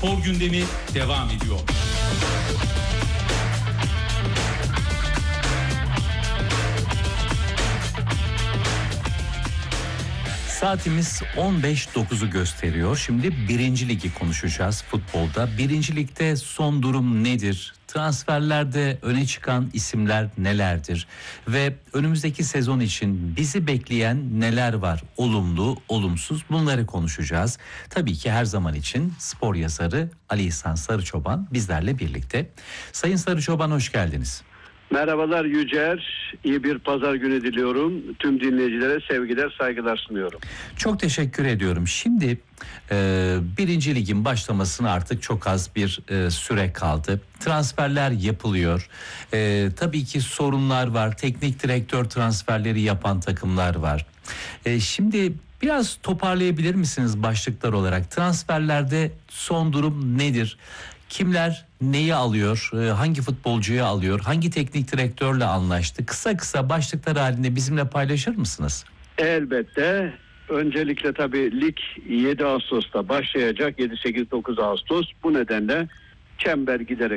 Spor gündemi devam ediyor. Saatimiz 15.09'u gösteriyor. Şimdi 1. Ligi konuşacağız futbolda. 1. Lig'de son durum nedir? Transferlerde öne çıkan isimler nelerdir? Ve önümüzdeki sezon için bizi bekleyen neler var? Olumlu, olumsuz, bunları konuşacağız. Tabii ki her zaman için spor yazarı Ali İhsan Sarıçoban bizlerle birlikte. Sayın Sarıçoban, hoş geldiniz. Merhabalar Yücer, iyi bir pazar günü diliyorum. Tüm dinleyicilere sevgiler, saygılar sunuyorum. Çok teşekkür ediyorum. Şimdi 1. Ligin başlamasına artık çok az bir süre kaldı. Transferler yapılıyor. Tabii ki sorunlar var. Teknik direktör transferleri yapan takımlar var. Şimdi biraz toparlayabilir misiniz başlıklar olarak? Transferlerde son durum nedir? Kimler neyi alıyor, hangi futbolcuyu alıyor, hangi teknik direktörle anlaştı? Kısa başlıklar halinde bizimle paylaşır mısınız? Elbette. Öncelikle tabii lig 7 Ağustos'ta başlayacak. 7-8-9 Ağustos. Bu nedenle çember giderek